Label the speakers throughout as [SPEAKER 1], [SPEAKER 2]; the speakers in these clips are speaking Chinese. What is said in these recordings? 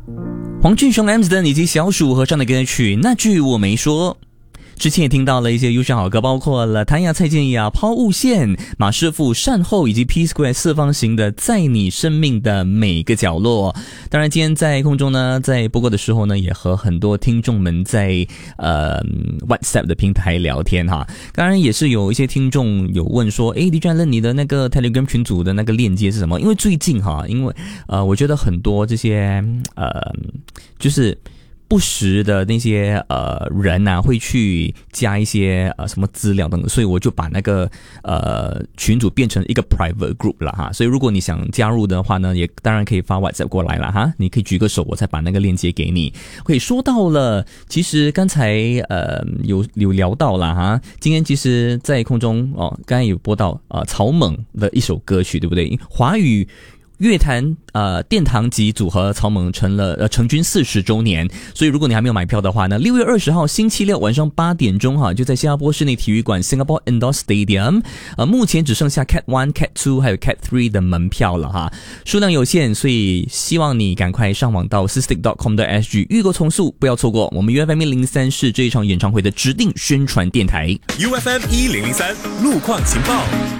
[SPEAKER 1] 黄俊雄 Amsden 以及小鼠合唱的歌曲那句我没说。之前也听到了一些优秀好歌，包括了谭雅、蔡健雅、抛物线、马师傅、善后以及 P Square 四方形的在你生命的每个角落。当然今天在空中呢，在播过的时候呢，也和很多听众们在WhatsApp 的平台聊天哈。当然也是有一些听众有问说DJ Allen 你的那个 Telegram 群组的那个链接是什么？因为最近哈，我觉得很多这些就是不时的那些人啊会去加一些什么资料等等，所以我就把那个群组变成一个 private group 了哈。所以如果你想加入的话呢，也当然可以发 WhatsApp 过来了哈，你可以举个手，我再把那个链接给你。OK， 说到了，其实刚才有聊到了哈，今天其实在空中刚才有播到草蜢的一首歌曲，对不对？华语乐坛殿堂级组合草蜢成军40周年，所以如果你还没有买票的话呢，6月20号星期六晚上8点钟哈，就在新加坡室内体育馆 Singapore Indoor Stadium， 目前只剩下 Cat 1 Cat 2还有 Cat 3的门票了哈，数量有限，所以希望你赶快上网到 sistik.com.sg 预购从速，不要错过我们 UFM 103是这一场演唱会的指定宣传电台。
[SPEAKER 2] UFM 1003路况情报。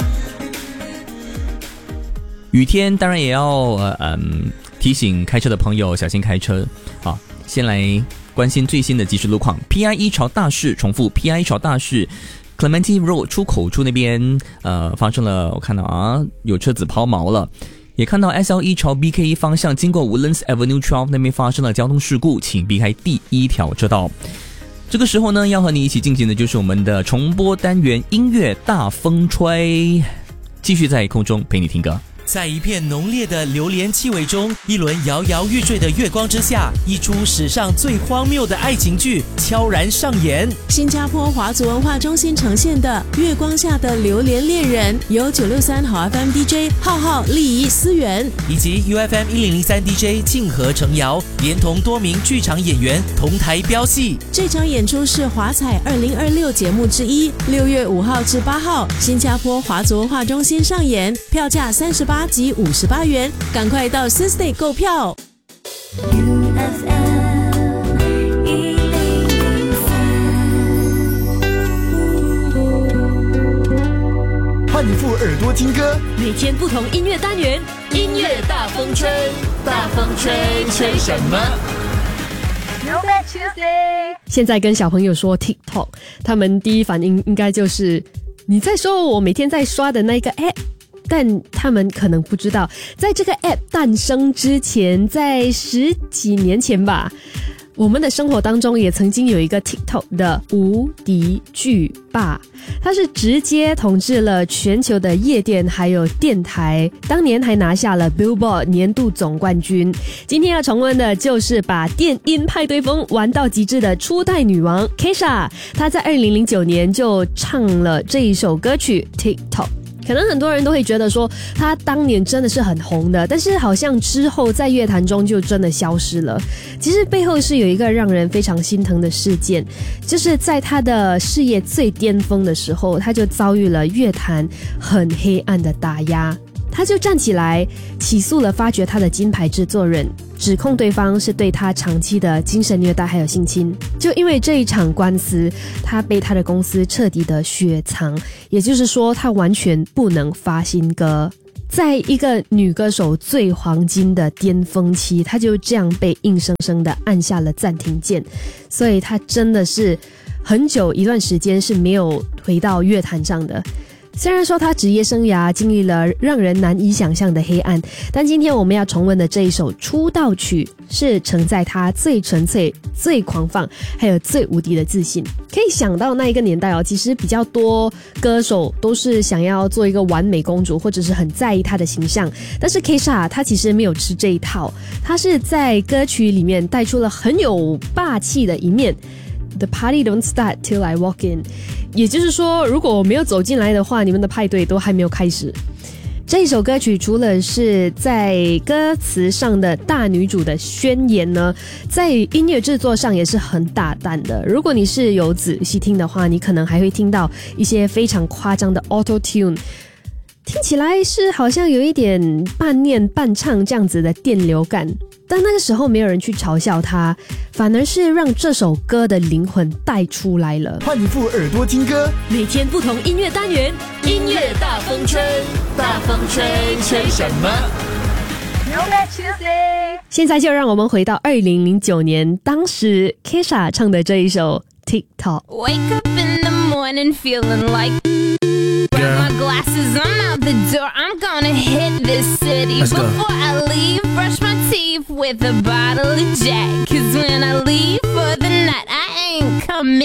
[SPEAKER 1] 雨天当然也要提醒开车的朋友小心开车。好，先来关心最新的即时路况。PIE 朝大市，重复 PIE 朝大市 Clementi Road 出口处那边发生了，我看到有车子抛锚了，也看到 SLE 朝 BKE 方向经过 Woodlands Avenue 12那边发生了交通事故，请避开第一条车道。这个时候呢，要和你一起进行的就是我们的重播单元音乐大风吹，继续在空中陪你听歌。
[SPEAKER 3] 在一片浓烈的榴莲气味中，一轮摇摇欲坠的月光之下，一出史上最荒谬的爱情剧悄然上演。
[SPEAKER 4] 新加坡华族文化中心呈现的《月光下的榴莲恋人》，由963好 FM DJ 浩利益思源，
[SPEAKER 3] 以及 UFM 1003 DJ 静和程瑶，连同多名剧场演员同台飙戏。
[SPEAKER 4] 这场演出是华彩2026节目之一，6月5号至8号，新加坡华族文化中心上演，票价38及58元，赶快到 Sistik 购票。
[SPEAKER 5] 换一副耳朵听歌，
[SPEAKER 6] 每天不同音乐单元，音乐大风吹，大风吹，吹什么？
[SPEAKER 7] 现在跟小朋友说 TikTok， 他们第一反应应该就是你在说我每天在刷的那个 app， 但他们可能不知道，在这个 app 诞生之前，在10几年前吧，我们的生活当中也曾经有一个 TikTok 的无敌巨霸，它是直接统治了全球的夜店还有电台，当年还拿下了 Billboard 年度总冠军。今天要重温的就是把电音派对风玩到极致的初代女王 Kesha， 她在2009年就唱了这一首歌曲 TikTok。可能很多人都会觉得说他当年真的是很红的，但是好像之后在乐坛中就真的消失了。其实背后是有一个让人非常心疼的事件，就是在他的事业最巅峰的时候，他就遭遇了乐坛很黑暗的打压。他就站起来起诉了发掘他的金牌制作人，指控对方是对他长期的精神虐待还有性侵。就因为这一场官司，他被他的公司彻底的雪藏，也就是说他完全不能发新歌。在一个女歌手最黄金的巅峰期，她就这样被硬生生的按下了暂停键，所以她真的是很久一段时间是没有回到乐坛上的。虽然说他职业生涯经历了让人难以想象的黑暗，但今天我们要重温的这一首出道曲是承载他最纯粹、最狂放还有最无敌的自信。可以想到那一个年代其实比较多歌手都是想要做一个完美公主，或者是很在意她的形象，但是 Kesha 她其实没有吃这一套，她是在歌曲里面带出了很有霸气的一面。The party don't start till I walk in， 也就是说，如果我没有走进来的话，你们的派对都还没有开始。这一首歌曲除了是在歌词上的大女主的宣言呢，在音乐制作上也是很大胆的。如果你是有仔细听的话，你可能还会听到一些非常夸张的 auto tune。 听起来是好像有一点半念半唱这样子的电流感，但那个时候没有人去嘲笑他，反而是让这首歌的灵魂带出来了。
[SPEAKER 5] 换一副耳朵听歌，
[SPEAKER 6] 每天不同音乐单元，音乐大风吹，大风吹，吹什么？
[SPEAKER 7] 现在就让我们回到2009年，当时 Kesha 唱的这一首 TikTok。
[SPEAKER 8] Wake up in the morning feeling like grab my glasses, I'm out the door, I'm gonna hit this city. Before I leave, brush my teeth with a bottle of Jack, 'cause when I leave for the night, I ain't coming